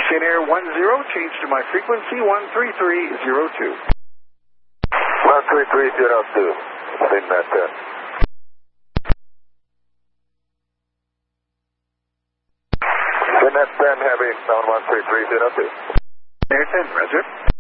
Finnair 10, change to my frequency 13302. 13302, Finnair 10. Finnair 10 Heavy, down 13302. Finnair 10, roger.